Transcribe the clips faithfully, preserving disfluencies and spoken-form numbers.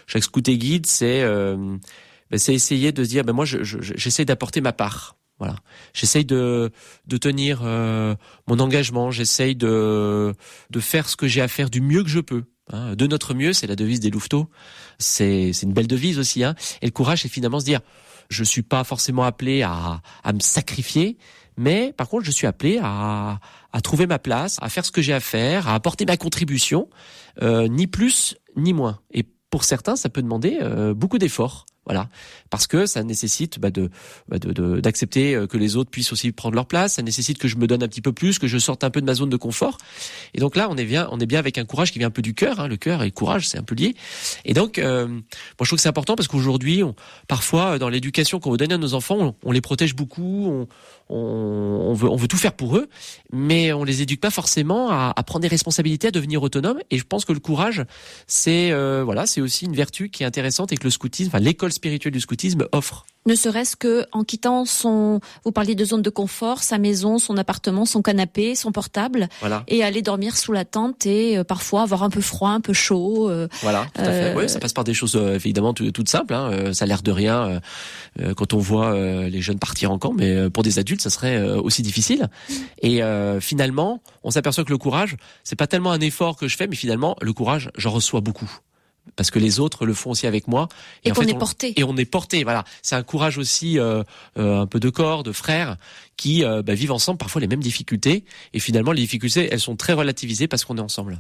chaque scout et guide, c'est euh, ben, c'est essayer de se dire, ben moi, je, je, j'essaie d'apporter ma part. Voilà, j'essaye de de tenir euh, mon engagement, j'essaye de de faire ce que j'ai à faire du mieux que je peux. Hein. De notre mieux, c'est la devise des louveteaux. C'est c'est une belle devise aussi. Hein. Et le courage, c'est finalement se dire, je suis pas forcément appelé à à me sacrifier, mais par contre, je suis appelé à à trouver ma place, à faire ce que j'ai à faire, à apporter ma contribution, euh, ni plus ni moins. Et pour certains, ça peut demander euh, beaucoup d'efforts. Voilà, parce que ça nécessite bah, de, bah, de, de d'accepter que les autres puissent aussi prendre leur place. Ça nécessite que je me donne un petit peu plus, que je sorte un peu de ma zone de confort. Et donc là, on est bien, on est bien avec un courage qui vient un peu du cœur. Hein. Le cœur et le courage, c'est un peu lié. Et donc, euh, moi, je trouve que c'est important parce qu'aujourd'hui, on, parfois, dans l'éducation qu'on veut donner à nos enfants, on, on les protège beaucoup, on, on, on veut, on veut tout faire pour eux, mais on les éduque pas forcément à, à prendre des responsabilités, à devenir autonomes. Et je pense que le courage, c'est, euh, voilà, c'est aussi une vertu qui est intéressante et que le scoutisme, enfin l'école spirituelle du scoutisme offre. Ne serait-ce que en quittant son, vous parliez de zone de confort, sa maison, son appartement, son canapé, son portable, voilà. Et aller dormir sous la tente et euh, parfois avoir un peu froid, un peu chaud. Euh, voilà, tout à fait. Euh... Oui, ça passe par des choses euh, évidemment tout, toutes simples. Hein. Euh, ça a l'air de rien euh, quand on voit euh, les jeunes partir en camp, mais pour des adultes, ça serait euh, aussi difficile. Mmh. Et euh, finalement, on s'aperçoit que le courage, c'est pas tellement un effort que je fais, mais finalement, le courage, j'en reçois beaucoup. Parce que les autres le font aussi avec moi. Et, et en qu'on fait, est on, porté. Et on est porté, voilà. C'est un courage aussi, euh, euh, un peu de corps, de frères, qui euh, bah, vivent ensemble parfois les mêmes difficultés. Et finalement, les difficultés, elles sont très relativisées parce qu'on est ensemble.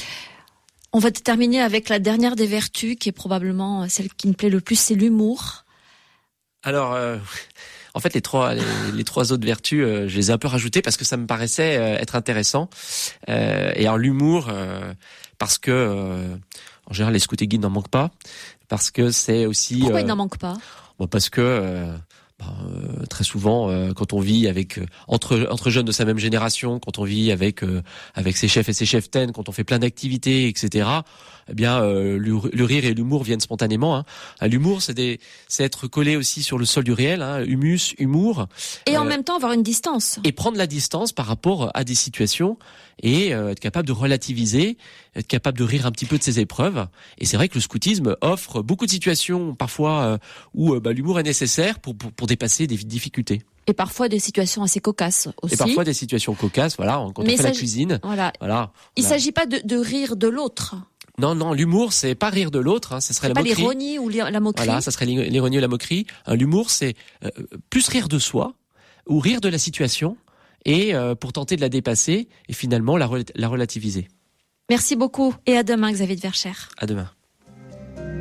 On va terminer avec la dernière des vertus, qui est probablement celle qui me plaît le plus, c'est l'humour. Alors... Euh... En fait, les trois, les, les trois autres vertus, euh, je les ai un peu rajoutées parce que ça me paraissait euh, être intéressant. Euh, et alors l'humour, euh, parce que euh, en général les scouts et guides n'en manquent pas, parce que c'est aussi. Pourquoi euh, ils n'en manquent pas ? Bon, parce que euh, bah, euh, très souvent, euh, quand on vit avec euh, entre entre jeunes de sa même génération, quand on vit avec euh, avec ses chefs et ses cheftaines, quand on fait plein d'activités, et cetera. Eh bien, euh, le, le rire et l'humour viennent spontanément. Hein. L'humour, c'est des, c'est être collé aussi sur le sol du réel. Hein. Humus, humour. Et euh, en même temps avoir une distance. Et prendre la distance par rapport à des situations et euh, être capable de relativiser, être capable de rire un petit peu de ses épreuves. Et c'est vrai que le scoutisme offre beaucoup de situations parfois euh, où euh, bah, l'humour est nécessaire pour, pour pour dépasser des difficultés. Et parfois des situations assez cocasses aussi. Et parfois des situations cocasses, voilà, quand Mais on fait la cuisine. Voilà. voilà Il ne voilà. s'agit pas de, de rire de l'autre. Non, non, l'humour, c'est pas rire de l'autre, hein, ce serait c'est la pas moquerie. l'ironie ou la moquerie. Voilà, ça serait l'ironie ou la moquerie. Euh, l'humour, c'est euh, plus rire de soi ou rire de la situation et euh, pour tenter de la dépasser et finalement la, la relativiser. Merci beaucoup et à demain, Xavier de Verchères. À demain.